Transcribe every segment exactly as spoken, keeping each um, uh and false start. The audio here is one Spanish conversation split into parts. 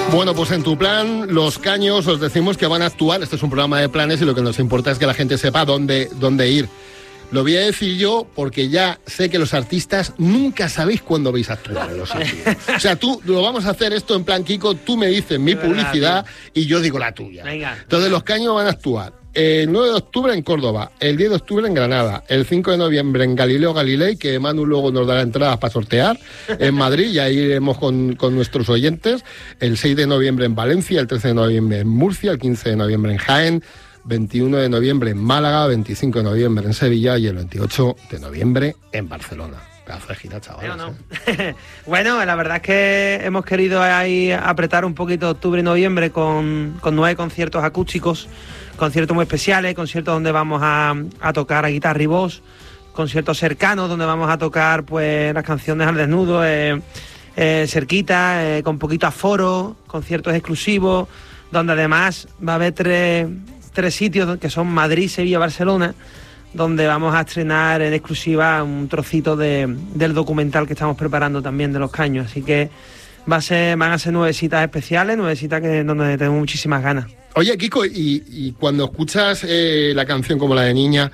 Bueno, pues en tu plan, los Caños, os decimos que van a actuar. Este es un programa de planes y lo que nos importa es que la gente sepa dónde, dónde ir. Lo voy a decir yo porque ya sé que los artistas nunca sabéis cuándo vais a actuar en los sitios. O sea, tú lo vamos a hacer esto en plan Kiko, tú me dices mi publicidad y yo digo la tuya. Venga. Entonces los Caños van a actuar el nueve de octubre en Córdoba, el diez de octubre en Granada, el cinco de noviembre en Galileo Galilei, que Manu luego nos dará entradas para sortear, en Madrid, y ahí iremos con, con nuestros oyentes, el seis de noviembre en Valencia, el trece de noviembre en Murcia, el quince de noviembre en Jaén, veintiuno de noviembre en Málaga, veinticinco de noviembre en Sevilla y el veintiocho de noviembre en Barcelona. Pedazo de gira, chavales. Bueno, ¿eh? Bueno, la verdad es que hemos querido ahí apretar un poquito octubre y noviembre con, con nueve conciertos acústicos, conciertos muy especiales, conciertos donde vamos a, a tocar a guitarra y voz, conciertos cercanos donde vamos a tocar pues las canciones al desnudo, eh, eh, cerquita, eh, con poquito aforo, conciertos exclusivos, donde además va a haber tres, tres sitios que son Madrid, Sevilla, Barcelona, donde vamos a estrenar en exclusiva un trocito de, del documental que estamos preparando también de Los Caños. Así que va a ser, van a ser nueve citas especiales, nueve citas que, donde tenemos muchísimas ganas. Oye, Kiko, y, y cuando escuchas eh, la canción como la de Niña,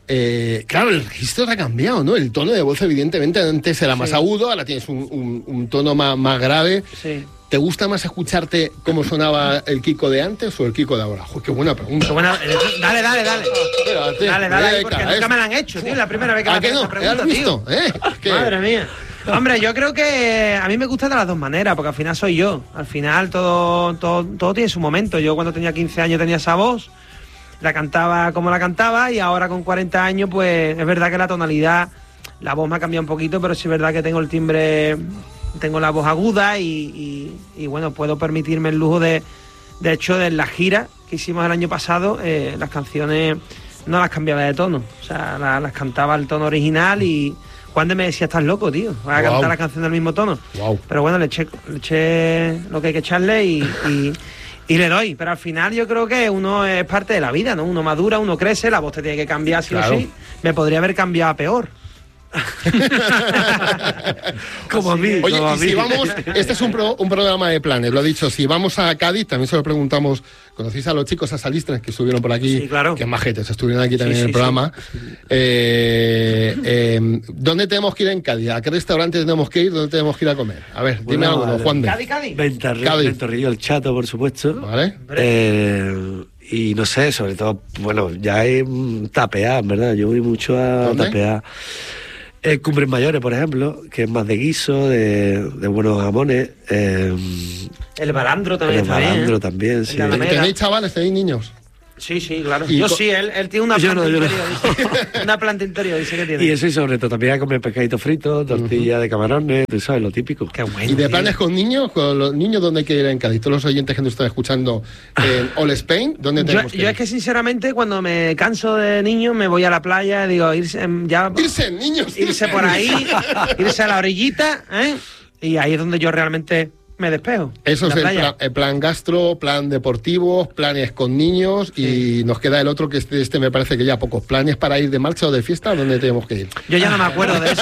eh, claro, el registro ha cambiado, ¿no? El tono de voz, evidentemente, antes era más sí. agudo, ahora tienes un, un, un tono más, más grave. Sí. ¿Te gusta más escucharte cómo sonaba el Kiko de antes o el Kiko de ahora? Joder, qué buena pregunta. Qué buena, dale, dale, dale. Espérate, dale, dale, ahí, porque es... nunca me la han hecho, tío. La primera vez que me hacen no? esta pregunta, ¿Has visto? tío. ¿Eh? ¿Qué? Madre mía. Hombre, yo creo que a mí me gusta de las dos maneras, porque al final soy yo. Al final todo, todo, todo tiene su momento. Yo cuando tenía quince años tenía esa voz, la cantaba como la cantaba, y ahora con cuarenta años, pues es verdad que la tonalidad, la voz me ha cambiado un poquito, pero sí es verdad que tengo el timbre... Tengo la voz aguda y, y, y bueno, puedo permitirme el lujo de, de hecho, de la gira que hicimos el año pasado, eh, las canciones no las cambiaba de tono, o sea, la, las cantaba al tono original y Juan de me decía, estás loco, tío, vas a wow. cantar la canción del mismo tono. Wow. Pero bueno, le eché, le eché lo que hay que echarle y, y, y le doy, pero al final yo creo que uno es parte de la vida, ¿no? Uno madura, uno crece, la voz te tiene que cambiar sí claro. o sí, me podría haber cambiado a peor. Como a mí. Oye, como a y mí. si vamos, este es un, pro, un programa de planes, lo he dicho, si vamos a Cádiz, también se lo preguntamos, ¿conocéis a los chicos a Salistres que estuvieron por aquí? Sí, claro. Que majetes, estuvieron aquí también sí, en el sí, programa. Sí. Eh, eh, ¿Dónde tenemos que ir en Cádiz? ¿A qué restaurante tenemos que ir? ¿Dónde tenemos que ir a comer? A ver, bueno, dime algo, vale. Juan de. Cádiz, Cádiz. Ventarrillo, Ventarrillo, el Chato, por supuesto. Vale. Eh, y no sé, sobre todo, bueno, ya hay tapear, ¿verdad? Yo voy mucho a ¿Dónde? tapear. Eh, Cumbres Mayores, por ejemplo, que es más de guiso, de, de buenos jamones. Eh, el balandro también el está balandro bien. también, sí. ¿Tenéis chavales, tenéis niños? Sí, sí, claro. Y Yo co- sí, él, él tiene una Yo planta no, yo no. interior. Dice, una planta interior, dice que tiene. Y eso, y sobre todo, también a comer pescadito frito, tortilla uh-huh. de camarones, tú sabes, lo típico. Qué bueno. ¿Y de tío. planes con niños? ¿Con los niños dónde hay que ir en Cádiz? Todos los oyentes que nos están escuchando en All Spain, ¿dónde Yo, tenemos que ir? yo es que sinceramente cuando me canso de niño me voy a la playa, digo, irse em, ya Irse, niños. irse por ahí, irse a la orillita, ¿eh? Y ahí es donde yo realmente me despejo. Eso la es el playa. plan, el plan gastro, plan deportivo, planes con niños Sí. y nos queda el otro que este, este me parece que ya pocos. ¿Planes para ir de marcha o de fiesta? ¿Dónde tenemos que ir? Yo ya no me acuerdo de eso,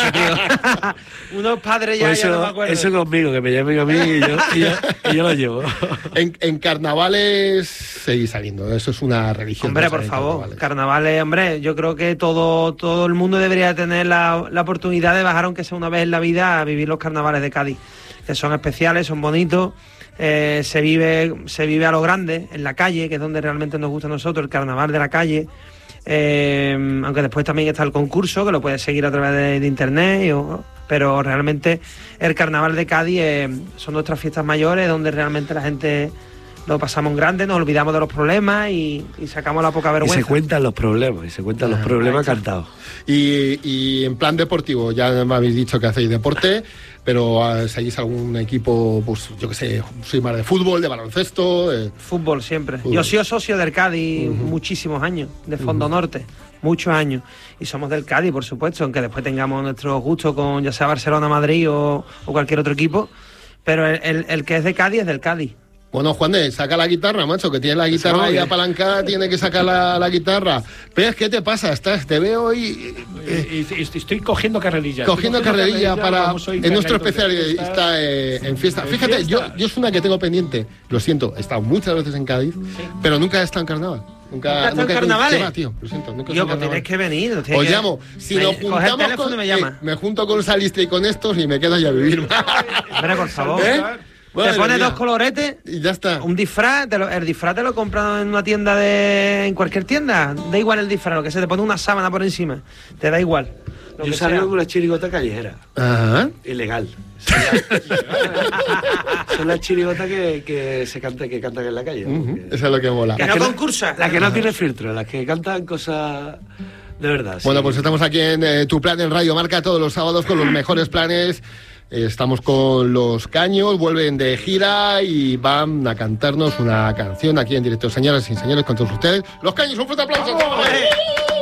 tío. Unos padres ya, Pues ya eso, no me acuerdo. eso conmigo, que me llamen a mí y yo, y yo, y yo lo llevo. En, en carnavales seguís saliendo, eso es una religión. Hombre, de por salir en favor, carnavales. carnavales, hombre, yo creo que todo, todo el mundo debería tener la, la oportunidad de bajar, aunque sea una vez en la vida, a vivir los carnavales de Cádiz, que son especiales, son bonitos. Eh, se vive se vive a lo grande, en la calle, que es donde realmente nos gusta a nosotros, el carnaval de la calle. Eh, aunque después también está el concurso, que lo puedes seguir a través de, de internet, o, pero realmente el carnaval de Cádiz eh, son nuestras fiestas mayores, donde realmente la gente lo pasamos en grande, nos olvidamos de los problemas y, y sacamos la poca Y vergüenza. se cuentan los problemas, y se cuentan los Ah, problemas cantados. Y, y en plan deportivo, ya me habéis dicho que hacéis deporte, pero uh, ¿seguís algún equipo, pues yo qué sé, soy más de fútbol, de baloncesto? De... Fútbol siempre. Fútbol. Yo he sido socio del Cádiz Uh-huh. muchísimos años, de Fondo Uh-huh. Norte, muchos años. Y somos del Cádiz, por supuesto, aunque después tengamos nuestros gustos con ya sea Barcelona, Madrid o, o cualquier otro equipo. Pero el, el, el que es de Cádiz es del Cádiz. Bueno, Juan de, saca la guitarra, macho, que tiene la guitarra ahí apalancada, tiene que sacar la, la guitarra. Pez, ¿qué te pasa? Estás, te veo hoy... Eh, y, y, estoy cogiendo carrerilla. Cogiendo, cogiendo carrerilla, carrerilla para... En nuestro especialista eh, en fiesta. En Fíjate, fiesta. Yo, yo es una que tengo pendiente, lo siento, he estado muchas veces en Cádiz, sí. pero nunca he estado en carnaval. Nunca, ¿Nunca, nunca en carnavales? Va, tío, lo siento, nunca Yo, pues tienes que venir. Os que... llamo. Si me, nos juntamos el con... me, llama. Eh, me junto con Saliste y con estos y me quedo ya a vivir. Hombre, por favor. ¿Eh? Te pones dos coloretes y ya está. Un disfraz, te lo, el disfraz te lo compras en una tienda de... en cualquier tienda. Da igual el disfraz, lo que sea, te pone una sábana por encima. Te da igual. Yo salgo con una chirigota callejera. Ajá. Ilegal. Son las chirigotas que, que se canta, que cantan en la calle. Uh-huh. Eso es lo que mola. Que no concursa. Las que no tienen filtro, las que cantan cosas de verdad. Bueno, sí. pues estamos aquí en eh, Tu Plan en Radio Marca todos los sábados con los mejores planes. Eh, estamos con Los Caños, vuelven de gira y van a cantarnos una canción aquí en directo. Señoras y señores, con todos ustedes, Los Caños, un fuerte aplauso. ¡Oh!